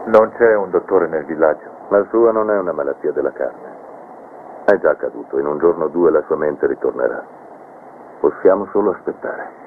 Non c'è un dottore nel villaggio. La sua non è una malattia della carne. È già accaduto. In un giorno o due la sua mente ritornerà. Possiamo solo aspettare.